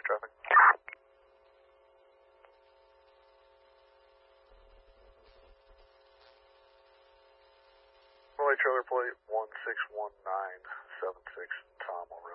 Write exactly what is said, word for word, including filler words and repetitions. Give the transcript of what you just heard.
traffic. Runway trailer plate one six one nine seven six, Tom over.